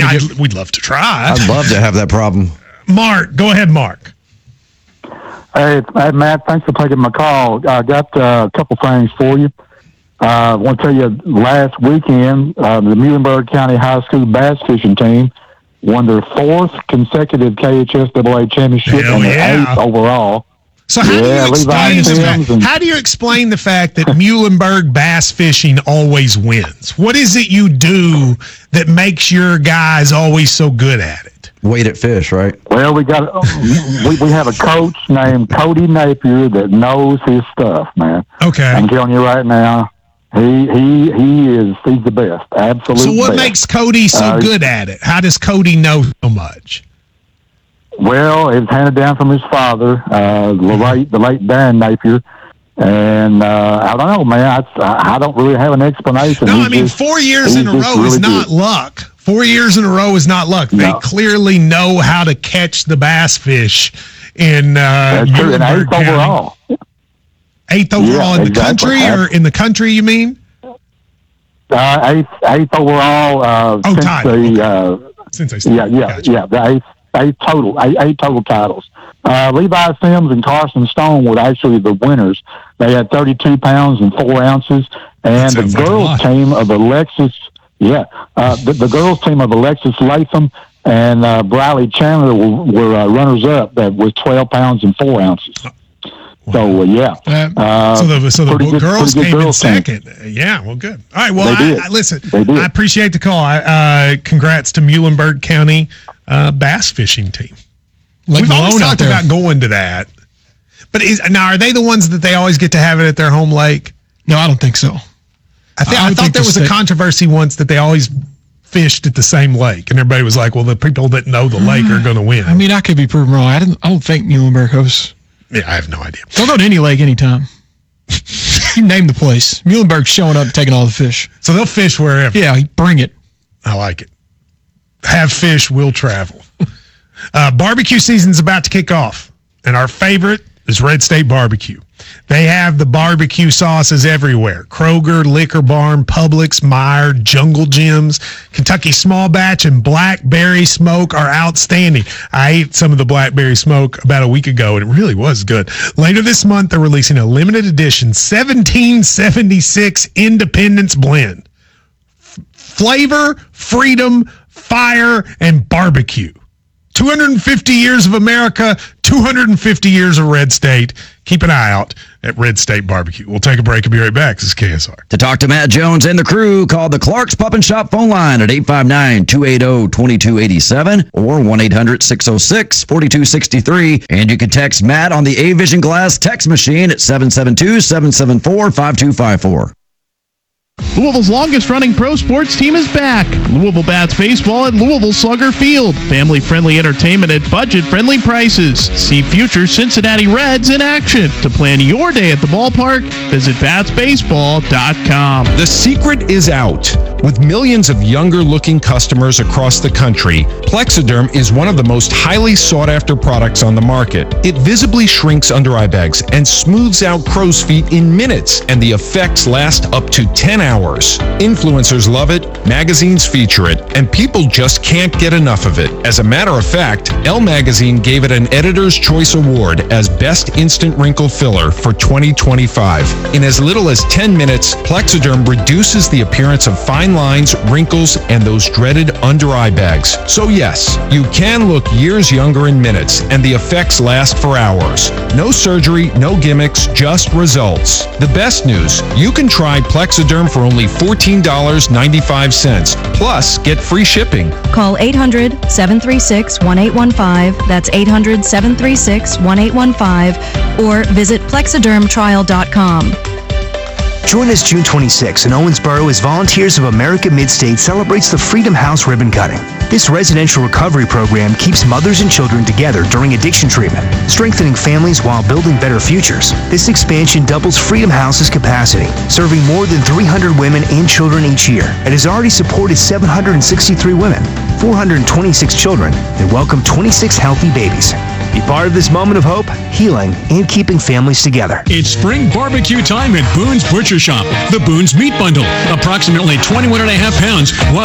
we'd love to try. I'd love to have that problem. Mark, go ahead, Mark. Hey, Matt, thanks for taking my call. I got a couple things for you. I want to tell you, last weekend, the Muhlenberg County High School bass fishing team won their 4th consecutive KHSAA championship and their 8th overall. So how do you explain the fact that Muhlenberg bass fishing always wins? What is it you do that makes your guys always so good at it? Wait at fish, right? Well, we have a coach named Cody Napier that knows his stuff, man. Okay, I'm telling you right now, he's the best, absolutely. So what best. makes Cody so good at it? How does Cody know so much? Well, it's handed down from his father, the late Dan Napier. And I don't know, man. I don't really have an explanation. No, 4 years in a row is not luck. 4 years in a row is not luck. They clearly know how to catch the bass fish in Muhlenberg County. 8th overall. 8th overall in the country, or in the country, you mean? 8th overall. Since they started. The 8 total titles. Levi Sims and Carson Stone were actually the winners. They had 32 pounds and 4 ounces. And the girls' team of Alexis, the girls' team of Alexis Latham and Briley Chandler were runners-up. That was 12 pounds and 4 ounces. So, so the girls came in second. Yeah, well, good. All right, well, listen, I appreciate the call. Congrats to Muhlenberg County bass fishing team. We've always talked about going to that. But now, are they the ones that they always get to have it at their home lake? No, I don't think so. I thought there was a controversy once that they always fished at the same lake, and everybody was like, well, the people that know the lake are going to win. I mean, I could be proven wrong. I don't think Muhlenberg hosts. Yeah, I have no idea. They'll go to any lake anytime. You name the place. Muhlenberg's showing up, taking all the fish. So they'll fish wherever. Yeah, bring it. I like it. Have fish, will travel. Barbecue season's about to kick off, and our favorite is Red State Barbecue. They have the barbecue sauces everywhere. Kroger, Liquor Barn, Publix, Meijer, Jungle Gyms, Kentucky Small Batch, and Blackberry Smoke are outstanding. I ate some of the Blackberry Smoke about a week ago, and it really was good. Later this month, they're releasing a limited edition 1776 Independence Blend. Flavor, freedom, fire, and barbecue. 250 years of America, 250 years of Red State. Keep an eye out at Red State Barbecue. We'll take a break and be right back. This is KSR. To talk to Matt Jones and the crew, call the Clark's Pub and Shop phone line at 859-280-2287 or 1-800-606-4263. And you can text Matt on the A-Vision Glass text machine at 772-774-5254. Louisville's longest-running pro sports team is back. Louisville Bats Baseball at Louisville Slugger Field. Family-friendly entertainment at budget-friendly prices. See future Cincinnati Reds in action. To plan your day at the ballpark, visit batsbaseball.com. The secret is out. With millions of younger-looking customers across the country, Plexiderm is one of the most highly sought-after products on the market. It visibly shrinks under eye bags and smooths out crow's feet in minutes, and the effects last up to 10 hours. Influencers love it, magazines feature it, and people just can't get enough of it. As a matter of fact, Elle Magazine gave it an Editor's Choice Award as Best Instant Wrinkle Filler for 2025. In as little as 10 minutes, Plexiderm reduces the appearance of fine lines, wrinkles, and those dreaded under-eye bags. So yes, you can look years younger in minutes, and the effects last for hours. No surgery, no gimmicks, just results. The best news, you can try Plexiderm for only $14.95. Plus, get free shipping. Call 800-736-1815. That's 800-736-1815. Or visit plexidermtrial.com. Join us June 26 in Owensboro as Volunteers of America Mid-State celebrates the Freedom House ribbon cutting. This residential recovery program keeps mothers and children together during addiction treatment, strengthening families while building better futures. This expansion doubles Freedom House's capacity, serving more than 300 women and children each year. It has already supported 763 women, 426 children, and welcomed 26 healthy babies. Be part of this moment of hope, healing, and keeping families together. It's spring barbecue time at Boone's Butcher Shop. The Boone's Meat Bundle, approximately 21.5 pounds,